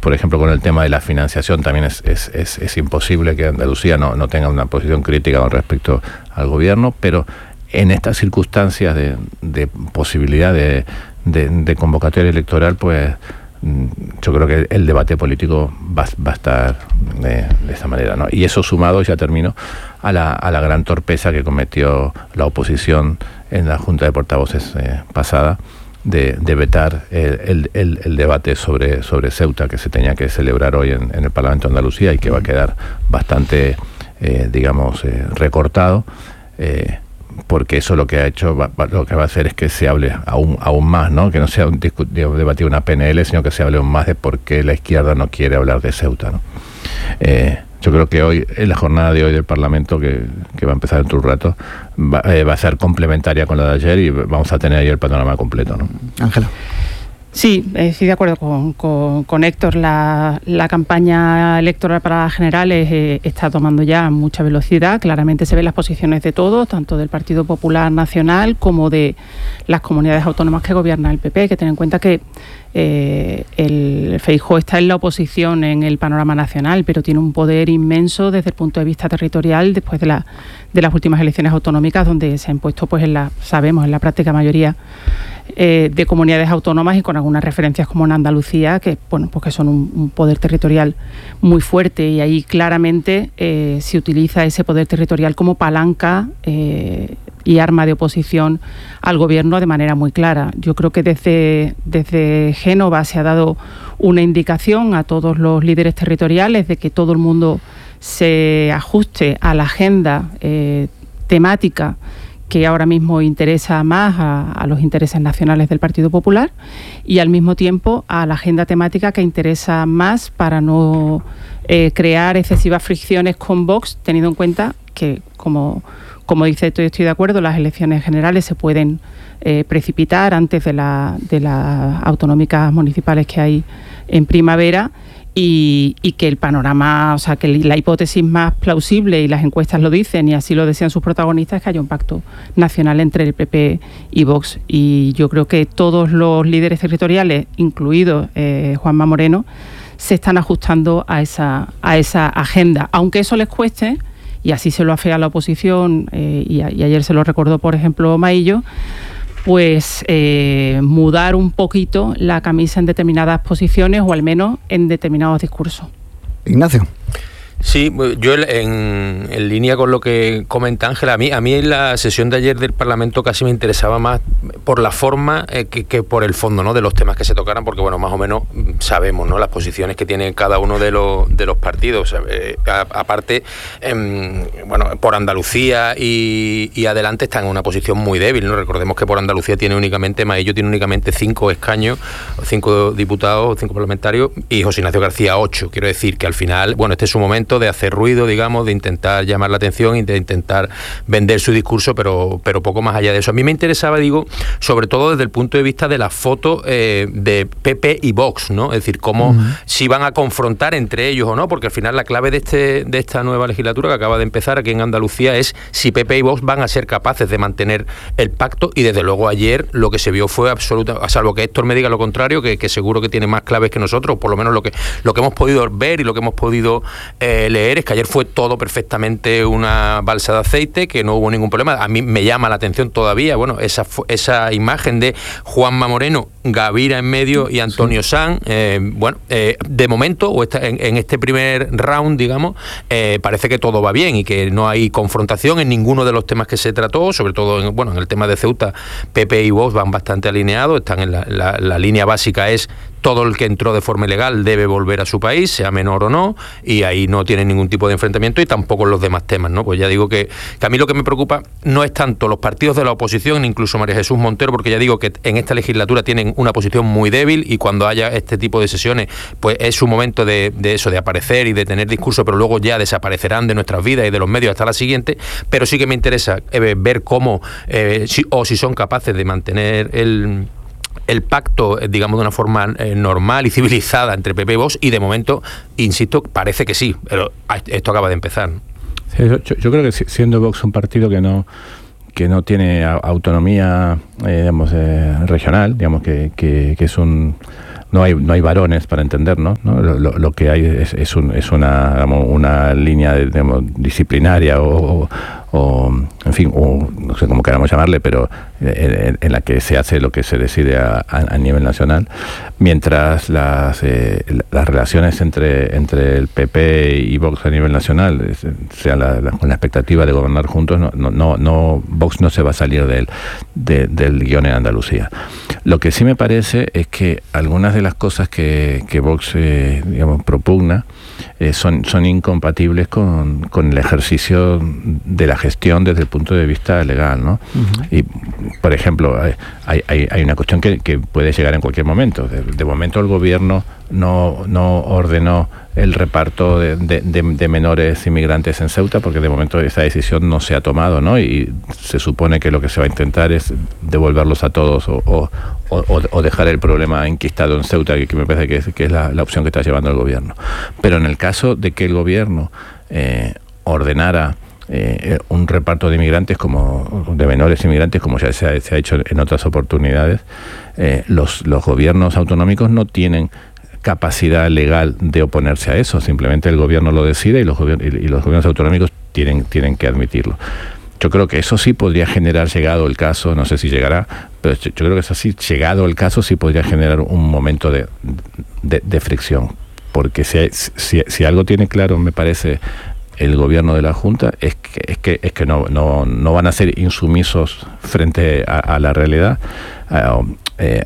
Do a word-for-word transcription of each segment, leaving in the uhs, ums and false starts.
por ejemplo, con el tema de la financiación también es, es, es, es imposible que Andalucía no, no tenga una posición crítica con respecto al gobierno, pero en estas circunstancias de, de posibilidad de, de, de convocatoria electoral, pues yo creo que el debate político va, va a estar de, de esa manera, ¿no? Y eso sumado, ya termino, a la, a la gran torpeza que cometió la oposición en la Junta de Portavoces eh, pasada, de, de vetar el, el, el, el debate sobre, sobre Ceuta, que se tenía que celebrar hoy en, en el Parlamento de Andalucía y que va a quedar bastante, eh, digamos, eh, recortado, eh, porque eso lo que ha hecho, va, lo que va a hacer es que se hable aún, aún más, ¿no? Que no sea un discu- debatir una P N L, sino que se hable aún más de por qué la izquierda no quiere hablar de Ceuta, ¿no? Eh, yo creo que hoy, en la jornada de hoy del Parlamento, que, que va a empezar dentro de un rato, va, eh, va a ser complementaria con la de ayer y vamos a tener ahí el panorama completo, ¿no? Ángela. Sí, estoy de acuerdo con, con, con Héctor. La, la campaña electoral para las generales eh, está tomando ya mucha velocidad. Claramente se ven las posiciones de todos, tanto del Partido Popular Nacional como de las comunidades autónomas que gobierna el P P. Hay que tener en cuenta que eh, el Feijóo está en la oposición en el panorama nacional, pero tiene un poder inmenso desde el punto de vista territorial después de, la, de las últimas elecciones autonómicas, donde se ha impuesto, pues en la, sabemos, en la práctica mayoría Eh, de comunidades autónomas y con algunas referencias como en Andalucía, que bueno, pues que son un, un poder territorial muy fuerte, y ahí claramente eh, se utiliza ese poder territorial como palanca eh, y arma de oposición al gobierno de manera muy clara. Yo creo que desde, desde Génova se ha dado una indicación a todos los líderes territoriales de que todo el mundo se ajuste a la agenda eh, temática que ahora mismo interesa más a, a los intereses nacionales del Partido Popular, y al mismo tiempo a la agenda temática que interesa más para no eh, crear excesivas fricciones con Vox, teniendo en cuenta que, como, como dice, estoy, estoy de acuerdo, las elecciones generales se pueden eh, precipitar antes de, la, de las autonómicas municipales que hay en primavera, Y, y que el panorama, o sea, que la hipótesis más plausible, y las encuestas lo dicen y así lo desean sus protagonistas, es que haya un pacto nacional entre el P P y Vox. Y yo creo que todos los líderes territoriales, incluido eh, Juanma Moreno, se están ajustando a esa, a esa agenda, aunque eso les cueste, y así se lo afea la oposición, eh, y, a, y ayer se lo recordó, por ejemplo, Maillo, pues eh, mudar un poquito la camisa en determinadas posiciones o al menos en determinados discursos. Ignacio. Sí, yo en, en línea con lo que comenta Ángela, a mí, a mí en la sesión de ayer del Parlamento casi me interesaba más por la forma eh, que, que por el fondo, ¿no?, de los temas que se tocaran, porque bueno, más o menos sabemos, ¿no?, las posiciones que tiene cada uno de los de los partidos. Eh, a, aparte, eh, bueno, por Andalucía y, y adelante están en una posición muy débil, ¿no? Recordemos que por Andalucía tiene únicamente, Maillo tiene únicamente cinco escaños, cinco diputados, cinco parlamentarios, y José Ignacio García ocho. Quiero decir que al final, bueno, este es su momento de hacer ruido, digamos, de intentar llamar la atención y de intentar vender su discurso, pero, pero poco más allá de eso. A mí me interesaba, digo, sobre todo desde el punto de vista de la foto eh, de P P y Vox, ¿no? Es decir, cómo uh-huh. si van a confrontar entre ellos o no, porque al final la clave de este de esta nueva legislatura que acaba de empezar aquí en Andalucía es si P P y Vox van a ser capaces de mantener el pacto, y desde luego ayer lo que se vio fue absoluta, a salvo que Héctor me diga lo contrario, que, que seguro que tiene más claves que nosotros, por lo menos lo que, lo que hemos podido ver y lo que hemos podido eh, leer, es que ayer fue todo perfectamente una balsa de aceite, que no hubo ningún problema. A mí me llama la atención todavía, bueno, esa esa imagen de Juanma Moreno, Gavira en medio y Antonio sí. Sanz, eh, bueno, eh, de momento, o esta, en, en este primer round, digamos, eh, parece que todo va bien y que no hay confrontación en ninguno de los temas que se trató, sobre todo en, bueno, en el tema de Ceuta, P P y Vox van bastante alineados, están en la, la, la línea básica es todo el que entró de forma ilegal debe volver a su país, sea menor o no, y ahí no tienen ningún tipo de enfrentamiento, y tampoco los demás temas, ¿no? Pues ya digo que, que a mí lo que me preocupa no es tanto los partidos de la oposición, incluso María Jesús Montero, porque ya digo que en esta legislatura tienen una posición muy débil, y cuando haya este tipo de sesiones, pues es su momento de, de eso, de aparecer y de tener discurso, pero luego ya desaparecerán de nuestras vidas y de los medios hasta la siguiente. Pero sí que me interesa eh, ver cómo, eh, si, o si son capaces de mantener el... el pacto, digamos, de una forma eh, normal y civilizada entre P P y Vox, y de momento, insisto, parece que sí, pero esto acaba de empezar. Sí, yo, yo creo que siendo Vox un partido que no que no tiene autonomía, eh, digamos, eh, regional, digamos, que, que, que es un no hay no hay varones para entendernos, ¿no? Lo, lo, lo que hay es, es, un, es una, digamos, una línea de, digamos, disciplinaria o, o, o, en fin, o, no sé cómo queramos llamarle, pero en, en la que se hace lo que se decide a, a, a nivel nacional, mientras las eh, las relaciones entre entre el P P y Vox a nivel nacional sea la, la, con la expectativa de gobernar juntos, no no no Vox no se va a salir del de, del guión en Andalucía. Lo que sí me parece es que algunas de las cosas que, que Vox eh, digamos, propugna eh, son, son incompatibles con, con el ejercicio de la gestión desde el punto de vista legal, ¿no? Uh-huh. Y, por ejemplo, hay, hay, hay una cuestión que, que puede llegar en cualquier momento. De, de momento el gobierno no, no ordenó el reparto de, de, de, de menores inmigrantes en Ceuta, porque de momento esa decisión no se ha tomado, ¿no? Y se supone que lo que se va a intentar es devolverlos a todos o, o, o, o dejar el problema enquistado en Ceuta, que, que me parece que es, que es la, la opción que está llevando el gobierno. Pero en el caso de que el gobierno eh, ordenara Eh, un reparto de inmigrantes, como de menores inmigrantes, como ya se ha, se ha hecho en otras oportunidades, eh, los, los gobiernos autonómicos no tienen capacidad legal de oponerse a eso, simplemente el gobierno lo decide y los, gobier- y los gobiernos autonómicos tienen, tienen que admitirlo. Yo creo que eso sí podría generar, llegado el caso, no sé si llegará, pero yo creo que eso sí, llegado el caso, sí podría generar un momento de, de, de fricción, porque si, hay, si, si algo tiene claro, me parece, el gobierno de la Junta, es que es que es que no no no van a ser insumisos frente a, a la realidad, uh, eh,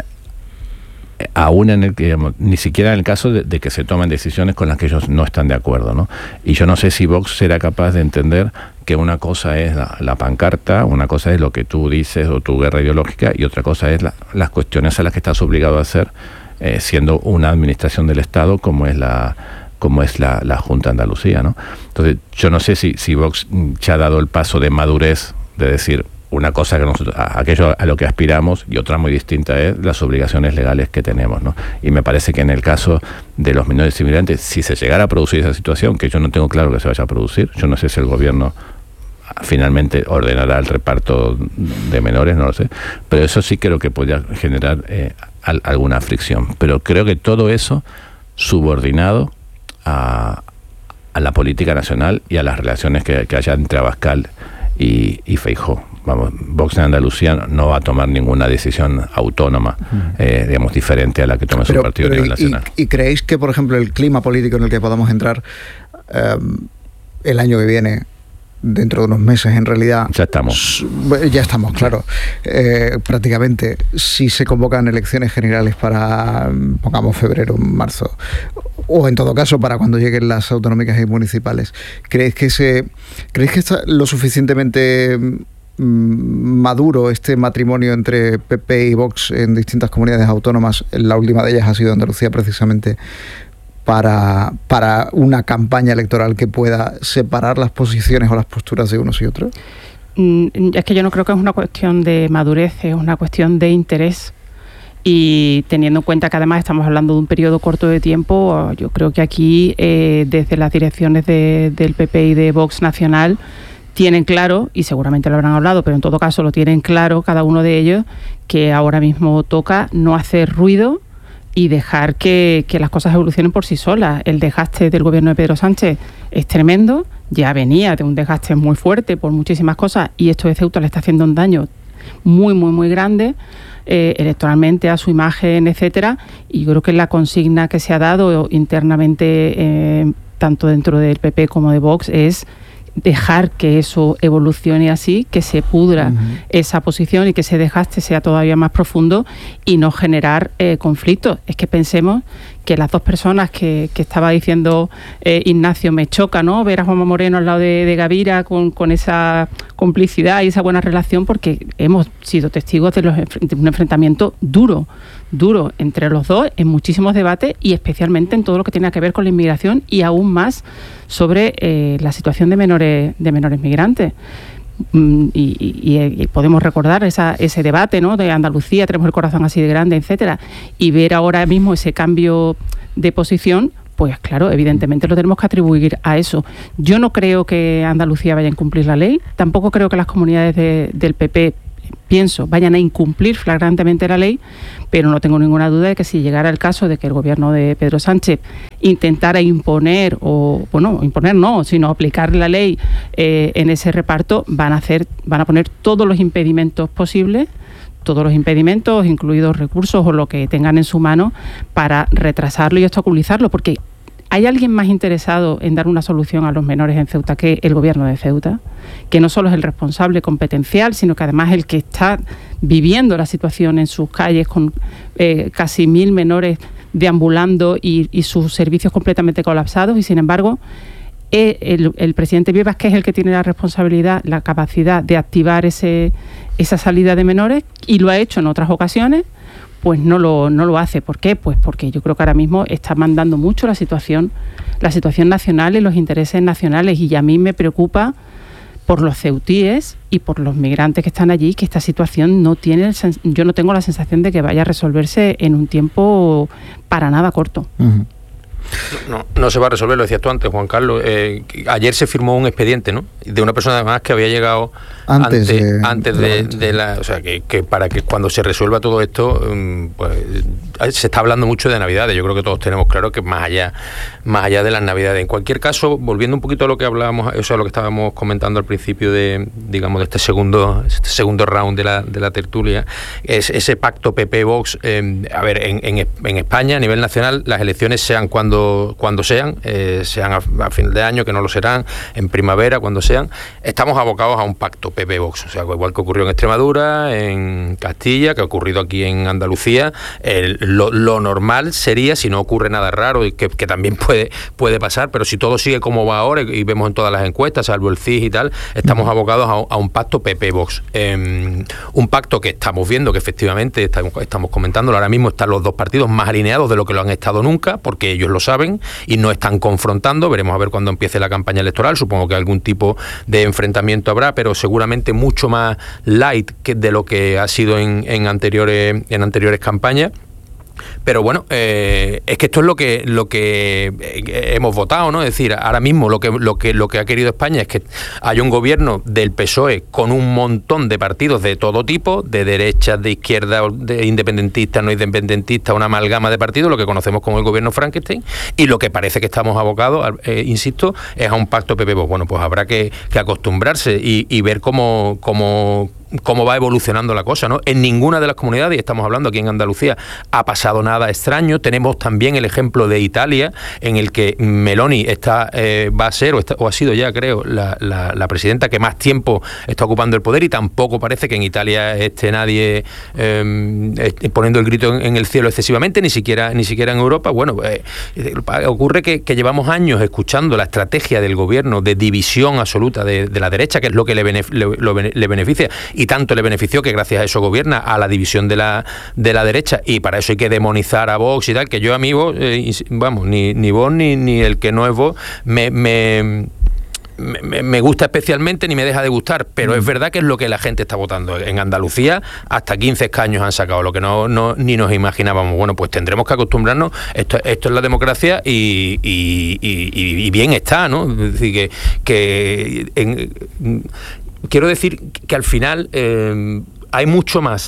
aún en el que, digamos, ni siquiera en el caso de, de que se tomen decisiones con las que ellos no están de acuerdo, ¿no? Y yo no sé si Vox será capaz de entender que una cosa es la, la pancarta, una cosa es lo que tú dices o tu guerra ideológica, y otra cosa es la, las cuestiones a las que estás obligado a hacer eh, siendo una administración del Estado como es la como es la, la Junta de Andalucía, ¿no? Entonces, yo no sé si, si Vox ya ha dado el paso de madurez de decir una cosa que nosotros, a, aquello a lo que aspiramos, y otra muy distinta es las obligaciones legales que tenemos, ¿no? Y me parece que en el caso de los menores inmigrantes, si se llegara a producir esa situación, que yo no tengo claro que se vaya a producir, yo no sé si el gobierno finalmente ordenará el reparto de menores, no lo sé, pero eso sí creo que podría generar eh, al, alguna fricción. Pero creo que todo eso subordinado A, a la política nacional y a las relaciones que, que haya entre Abascal y, y Feijóo. Vamos, Vox en Andalucía no va a tomar ninguna decisión autónoma, eh, digamos, diferente a la que tome pero, su partido pero a nivel y, nacional. Y, ¿Y creéis que, por ejemplo, el clima político en el que podamos entrar eh, el año que viene, dentro de unos meses, en realidad... Ya estamos. Ya estamos, claro. Eh, prácticamente, si se convocan elecciones generales para, pongamos, febrero, marzo, o en todo caso para cuando lleguen las autonómicas y municipales, ¿creéis que se, creéis que está lo suficientemente maduro este matrimonio entre P P y Vox en distintas comunidades autónomas? La última de ellas ha sido Andalucía, precisamente, para, para una campaña electoral que pueda separar las posiciones o las posturas de unos y otros? Es que yo no creo que es una cuestión de madurez, es una cuestión de interés. Y teniendo en cuenta que además estamos hablando de un periodo corto de tiempo, yo creo que aquí eh, desde las direcciones de, del P P y de Vox Nacional tienen claro, y seguramente lo habrán hablado, pero en todo caso lo tienen claro cada uno de ellos, que ahora mismo toca no hacer ruido y dejar que, que las cosas evolucionen por sí solas. El desgaste del gobierno de Pedro Sánchez es tremendo, ya venía de un desgaste muy fuerte por muchísimas cosas, y esto de Ceuta le está haciendo un daño muy, muy, muy grande, eh, electoralmente, a su imagen, etcétera, y yo creo que la consigna que se ha dado internamente, eh, tanto dentro del P P como de Vox, es dejar que eso evolucione así, que se pudra uh-huh. esa posición y que ese desgaste sea todavía más profundo y no generar eh, conflictos. Es que pensemos que las dos personas que, que estaba diciendo eh, Ignacio, me choca, ¿no?, ver a Juanma Moreno al lado de, de Gavira con, con esa complicidad y esa buena relación, porque hemos sido testigos de, los, de un enfrentamiento duro, duro entre los dos en muchísimos debates, y especialmente en todo lo que tiene que ver con la inmigración, y aún más sobre eh, la situación de menores de menores migrantes. Mm, y, y, y podemos recordar esa, ese debate, ¿no?, de Andalucía, tenemos el corazón así de grande, etcétera, y ver ahora mismo ese cambio de posición, pues claro, evidentemente lo tenemos que atribuir a eso. Yo no creo que Andalucía vaya a incumplir la ley, tampoco creo que las comunidades de, del P P pienso, vayan a incumplir flagrantemente la ley, pero no tengo ninguna duda de que si llegara el caso de que el gobierno de Pedro Sánchez intentara imponer, o bueno, imponer no, sino aplicar la ley eh, en ese reparto, van a hacer, van a poner todos los impedimentos posibles, todos los impedimentos, incluidos recursos o lo que tengan en su mano, para retrasarlo y obstaculizarlo, porque ¿hay alguien más interesado en dar una solución a los menores en Ceuta que el gobierno de Ceuta? Que no solo es el responsable competencial, sino que además es el que está viviendo la situación en sus calles con eh, casi mil menores deambulando y, y sus servicios completamente colapsados, y sin embargo eh, el, el presidente Vivas, que es el que tiene la responsabilidad, la capacidad de activar ese, esa salida de menores, y lo ha hecho en otras ocasiones, pues no lo, no lo hace. ¿Por qué? Pues porque yo creo que ahora mismo está mandando mucho la situación, la situación nacional y los intereses nacionales, y a mí me preocupa por los ceutíes y por los migrantes que están allí, que esta situación no tiene, yo no tengo la sensación de que vaya a resolverse en un tiempo para nada corto. Uh-huh. No, no, no se va a resolver, lo decías tú antes, Juan Carlos. Eh, ayer se firmó un expediente, ¿no? De una persona además que había llegado antes, antes, de, antes de, de la... O sea, que, que para que cuando se resuelva todo esto, pues se está hablando mucho de Navidades. Yo creo que todos tenemos claro que más allá, más allá de las Navidades. En cualquier caso, volviendo un poquito a lo que hablábamos, o sea, lo que estábamos comentando al principio de, digamos, de este segundo, este segundo round de la, de la tertulia, es ese pacto P P-Vox. Eh, a ver, en, en, en España, a nivel nacional, las elecciones sean cuando cuando sean, eh, sean a, a final de año, que no lo serán, en primavera, cuando sean, estamos abocados a un pacto P P-Vox. O sea, igual que ocurrió en Extremadura, en Castilla, que ha ocurrido aquí en Andalucía, el, lo, lo normal sería, si no ocurre nada raro, y que, que también puede, puede pasar, pero si todo sigue como va ahora, y, y vemos en todas las encuestas, salvo el C I S y tal, estamos abocados a, a un pacto P P-Vox. Eh, un pacto que estamos viendo que efectivamente, estamos, estamos comentándolo, ahora mismo están los dos partidos más alineados de lo que lo han estado nunca, porque ellos lo saben y no están confrontando. Veremos a ver cuando empiece la campaña electoral, supongo que algún tipo de enfrentamiento habrá, pero seguramente mucho más light que de lo que ha sido en, en anteriores en anteriores campañas. Pero bueno, eh, es que esto es lo que lo que hemos votado, ¿no? Es decir, ahora mismo lo que lo que lo que ha querido España es que haya un gobierno del P S O E con un montón de partidos de todo tipo, de derechas, de izquierda, de independentistas, no independentistas, una amalgama de partidos, lo que conocemos como el gobierno Frankenstein, y lo que parece que estamos abocados, eh, insisto, es a un pacto P P-Vox. Bueno, pues habrá que, que acostumbrarse y, y ver cómo cómo cómo va evolucionando la cosa, ¿no? En ninguna de las comunidades, y estamos hablando aquí en Andalucía, ha pasado nada extraño. Tenemos también el ejemplo de Italia, en el que Meloni está, eh, va a ser, o, está, o ha sido ya, creo, la, la, la presidenta que más tiempo está ocupando el poder, y tampoco parece que en Italia esté nadie eh, poniendo el grito en, en el cielo excesivamente, ni siquiera ni siquiera en Europa. Bueno, eh, ocurre que, que llevamos años escuchando la estrategia del gobierno de división absoluta de, de la derecha, que es lo que le, benef, le, lo, le beneficia, y tanto le benefició que gracias a eso gobierna, a la división de la de la derecha, y para eso hay que demonizar a Vox y tal, que yo a mí, Vox, eh, vamos, ni, ni Vox ni, ni el que no es Vox, me... me Me, me gusta especialmente ni me deja de gustar, pero mm. es verdad que es lo que la gente está votando. En Andalucía hasta quince escaños han sacado, lo que no, no ni nos imaginábamos. Bueno, pues tendremos que acostumbrarnos, esto, esto es la democracia y, y, y, y bien está, ¿no? Es decir, que, que en, quiero decir que al final eh, hay mucho más...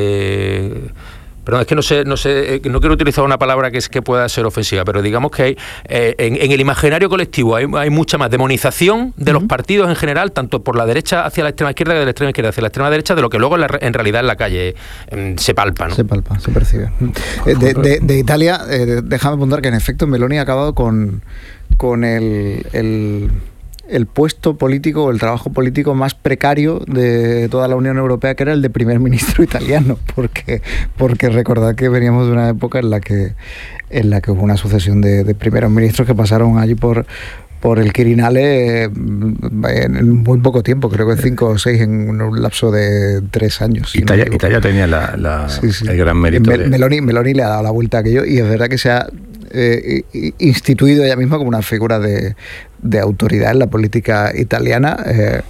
Eh, Perdón, es que no sé, no sé, no quiero utilizar una palabra que es que pueda ser ofensiva, pero digamos que hay eh, en, en el imaginario colectivo hay, hay mucha más demonización de uh-huh. los partidos en general, tanto por la derecha hacia la extrema izquierda que de la extrema izquierda hacia la extrema derecha, de lo que luego en, la, en realidad en la calle eh, se palpa, ¿no? Se palpa, se percibe. Eh, de, de, de Italia, eh, déjame apuntar que en efecto Meloni ha acabado con, con el... el el puesto político o el trabajo político más precario de toda la Unión Europea, que era el de primer ministro italiano, porque porque recordad que veníamos de una época en la que en la que hubo una sucesión de, de primeros ministros que pasaron allí por por el Quirinale en muy poco tiempo, creo que cinco o seis en un lapso de tres años. Si Italia, no Italia tenía la, la, sí, sí. el gran mérito. Mel, de... Meloni, Meloni le ha dado la vuelta a aquello, y es verdad que se ha eh, instituido ella misma como una figura de, de autoridad en la política italiana, eh,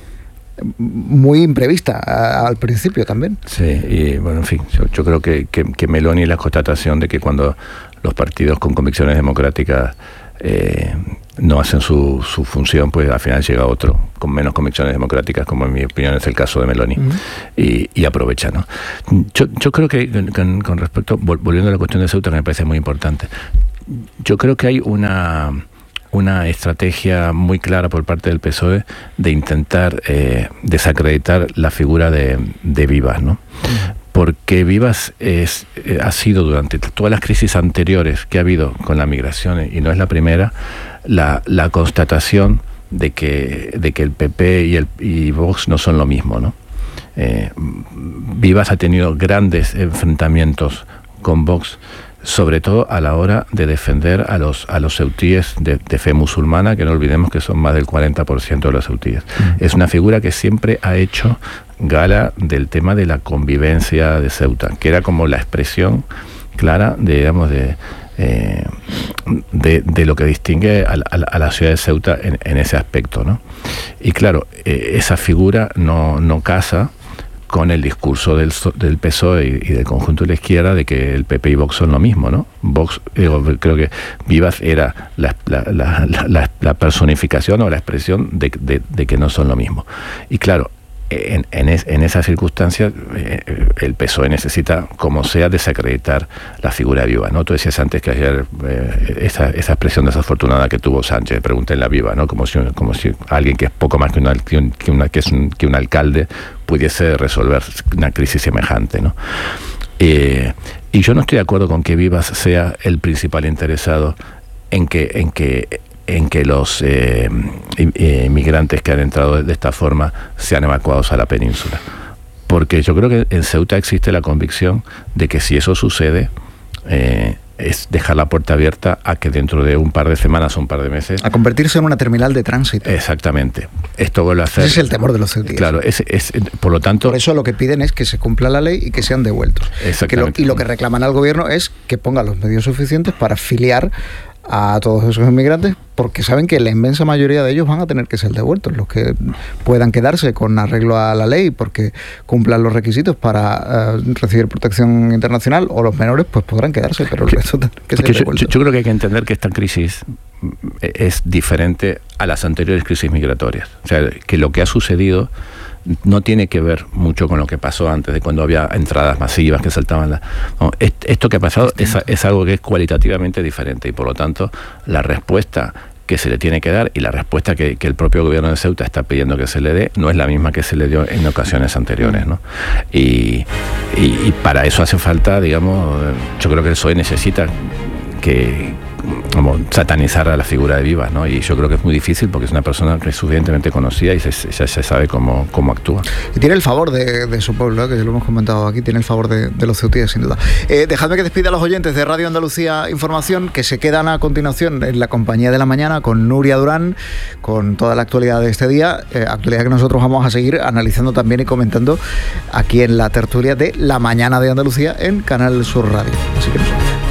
muy imprevista a, al principio también. Sí, y bueno, en fin, yo, yo creo que, que, que Meloni es la constatación de que cuando los partidos con convicciones democráticas eh, no hacen su, su función, pues al final llega otro con menos convicciones democráticas, como en mi opinión es el caso de Meloni, uh-huh. y, y aprovecha, ¿no? Yo, yo creo que con, con respecto, volviendo a la cuestión de Ceuta, que me parece muy importante, yo creo que hay una, una estrategia muy clara por parte del P S O E de intentar eh, desacreditar la figura de, de Vivas, ¿no? Uh-huh. Porque Vivas es, eh, ha sido durante todas las crisis anteriores que ha habido con la migración, y no es la primera, la, la constatación de que, de que el P P y, el, y Vox no son lo mismo, ¿no? Eh, Vivas ha tenido grandes enfrentamientos con Vox, sobre todo a la hora de defender a los a los ceutíes de, de fe musulmana, que no olvidemos que son más del cuarenta por ciento de los ceutíes. Mm. Es una figura que siempre ha hecho gala del tema de la convivencia de Ceuta, que era como la expresión clara de, digamos, de, eh, de, de lo que distingue a, a, a la ciudad de Ceuta en, en ese aspecto, ¿no? Y claro, eh, esa figura no, no casa con el discurso del, del P S O E y, y del conjunto de la izquierda de que el P P y Vox son lo mismo, ¿no? Vox, digo, creo que Vivas era la, la, la, la, la personificación o la expresión de, de, de que no son lo mismo. Y claro, en, en, es, en esas circunstancias eh, el P S O E necesita, como sea, desacreditar la figura de Vivas, ¿no? Tú decías antes que ayer eh, esa, esa expresión desafortunada que tuvo Sánchez, pregunté en la Viva, ¿no? Como si, como si alguien que es poco más que, una, que, un, que, una, que, es un, que un alcalde pudiese resolver una crisis semejante, ¿no? Eh, y yo no estoy de acuerdo con que Vivas sea el principal interesado en que, en que en que los eh, inmigrantes que han entrado de esta forma sean evacuados a la península. Porque yo creo que en Ceuta existe la convicción de que si eso sucede, eh, es dejar la puerta abierta a que dentro de un par de semanas o un par de meses... A convertirse en una terminal de tránsito. Exactamente. Esto vuelve a hacer... Ese es el temor de los ceutíes. Claro, es, es, por lo tanto... Por eso lo que piden es que se cumpla la ley y que sean devueltos. Exactamente. Que lo, y lo que reclaman al gobierno es que ponga los medios suficientes para filiar a todos esos inmigrantes, porque saben que la inmensa mayoría de ellos van a tener que ser devueltos, los que puedan quedarse con arreglo a la ley porque cumplan los requisitos para uh, recibir protección internacional, o los menores pues podrán quedarse, pero el resto tendrán que ser devueltos. Yo, yo creo que hay que entender que esta crisis es diferente a las anteriores crisis migratorias, o sea, que lo que ha sucedido no tiene que ver mucho con lo que pasó antes, de cuando había entradas masivas que saltaban. La, no, esto que ha pasado es, es algo que es cualitativamente diferente, y por lo tanto la respuesta que se le tiene que dar y la respuesta que, que el propio gobierno de Ceuta está pidiendo que se le dé no es la misma que se le dio en ocasiones anteriores, ¿no? Y, y, y para eso hace falta, digamos, yo creo que el P S O E necesita que como satanizar a la figura de Vivas, ¿no? Y yo creo que es muy difícil porque es una persona que es suficientemente conocida y se, se, se sabe cómo, cómo actúa. Y tiene el favor de, de su pueblo, ¿eh? Que ya lo hemos comentado aquí, tiene el favor de, de los ceutíes, sin duda. Eh, dejadme que despida a los oyentes de Radio Andalucía Información, que se quedan a continuación en la compañía de la mañana con Nuria Durán, con toda la actualidad de este día, eh, actualidad que nosotros vamos a seguir analizando también y comentando aquí en la tertulia de La Mañana de Andalucía en Canal Sur Radio. Así que nosotros